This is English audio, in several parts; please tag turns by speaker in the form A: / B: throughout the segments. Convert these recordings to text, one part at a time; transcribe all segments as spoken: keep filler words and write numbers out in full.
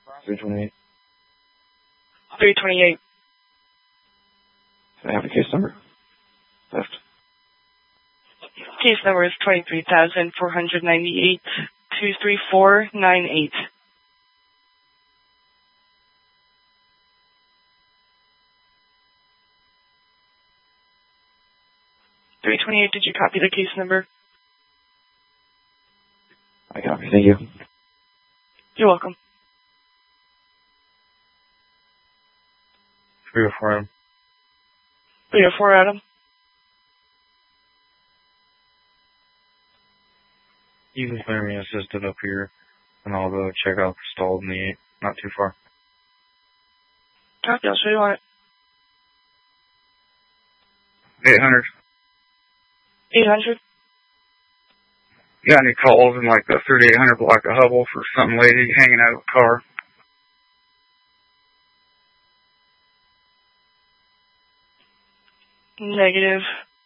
A: three twenty-eight.
B: three twenty-eight.
A: Can I have the case number? Left.
B: Case number is twenty-three thousand four hundred ninety-eight, two three four nine eight. three twenty-eight, did you copy the case number?
A: I copy, thank you.
B: You're welcome.
C: three oh four, Adam.
B: three oh four, Adam.
C: You can clear me assisted up here, and I'll go check out the stall in the eight, not too far.
B: Copy, I'll show you on it.
C: eight hundred.
B: eight hundred.
C: You got any calls in like the thirty-eight hundred block of Hubble for some lady hanging out of a car?
B: Negative.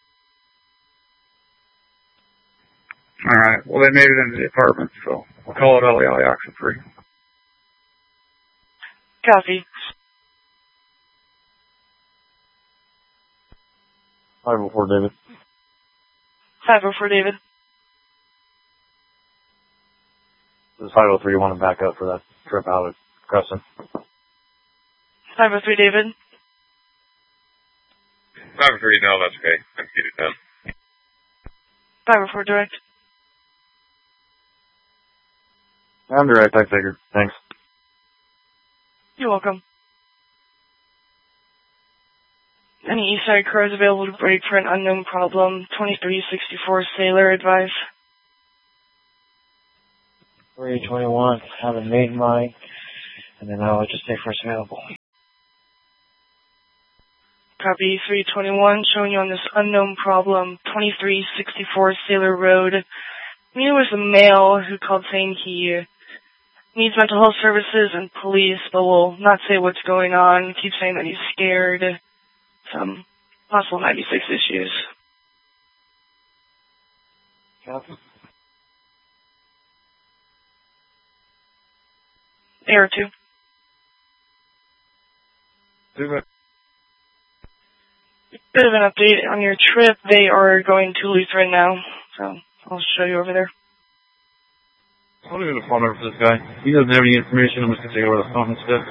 C: Alright, well they made it into the apartment, so we'll call it Ollie Ollie Oxen Free.
B: Copy.
A: five oh four, David.
B: five oh four, David.
A: This is five oh three, you want to back up for that trip out at Crescent.
B: five oh three, David.
D: five oh three, no, that's okay. I'm seated now.
B: five oh four, direct.
A: I'm direct, I figured. Thanks.
B: You're welcome. Any east side cars available to break for an unknown problem? twenty-three sixty-four Sailor, advise.
A: three twenty-one, haven't made mine, and then I'll just stay first available.
B: Copy, three twenty-one, showing you on this unknown problem, twenty-three sixty-four Sailor Road. I mean, it was a male who called saying he needs mental health services and police, but will not say what's going on, keeps saying that he's scared. Some possible ninety-six issues.
A: Copy.
B: Air two.
C: Do it.
B: Bit of an update on your trip. They are going to Lutheran now, so I'll show you over there.
C: I'll give you the phone number for this guy. He doesn't have any information. I'm just going to take over the phone instead.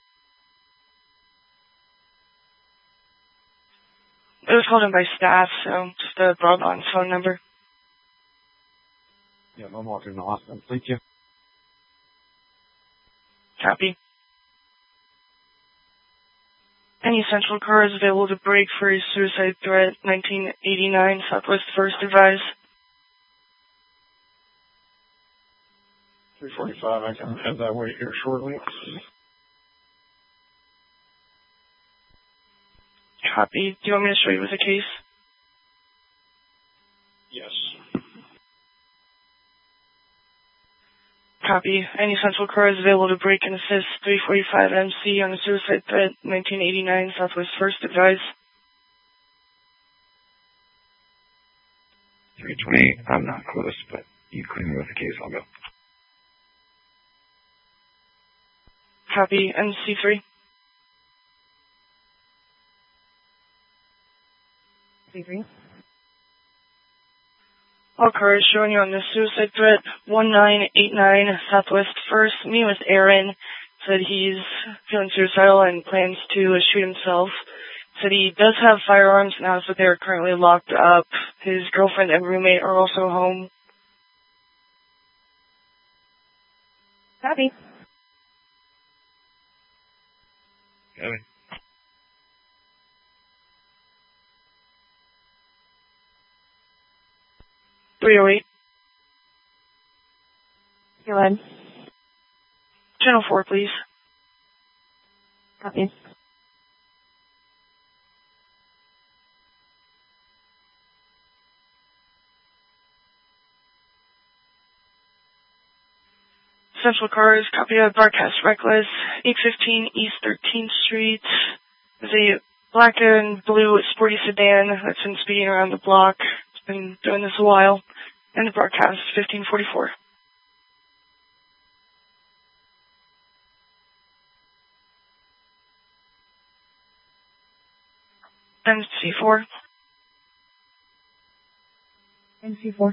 B: It was called in by staff, so just a broadband phone number.
A: Yeah, I'm walking in the hospital. Thank you.
B: Copy. Any central car is available to break for a suicide threat, nineteen eighty-nine Southwest First, advise.
A: three forty-five, I can head that way here shortly.
B: Copy. Do you want me to show you with a case?
A: Yes.
B: Copy. Any central car is available to break and assist, three forty-five M C on a suicide threat, nineteen eighty-nine Southwest First, advise.
C: three twenty-eight, I'm not close, but you clear me with the case, I'll go.
B: Copy. M C three.
E: C three.
B: All cars showing you on the suicide threat, one nine eight nine Southwest First. Me with Aaron. Said he's feeling suicidal and plans to shoot himself. Said he does have firearms now, so they are currently locked up. His girlfriend and roommate are also home.
E: Copy.
C: Copy.
B: three oh eight.
E: Go ahead.
B: Channel four, please.
E: Copy.
B: Central cars, copy of broadcast reckless, eight fifteen East thirteenth Street. There's a black and blue sporty sedan that's been speeding around the block. It's been doing this a while. And the broadcast, fifteen forty-four. M C four.
E: M C four.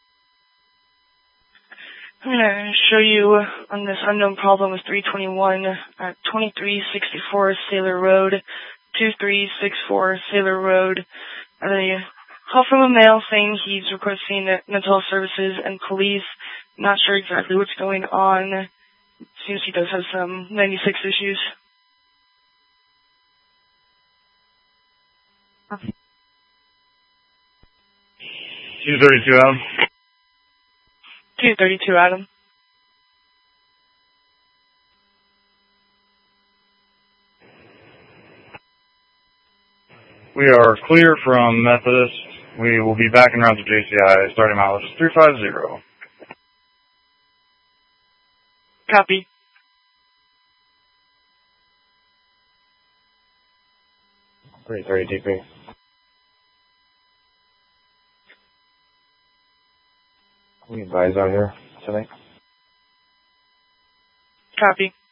B: I'm going to show you on this unknown problem with three twenty-one at twenty-three sixty-four Sailor Road, two three six four Sailor Road. And a call from a male saying he's requesting mental health services and police. Not sure exactly what's going on. Seems he does have some ninety-six issues.
C: two thirty-two, Adam.
B: two thirty-two, Adam.
C: We are clear from Methodist. We will be back en route to J C I. Starting mileage three five zero.
B: Copy.
A: three thirty D P. We advise out here tonight.
B: Copy.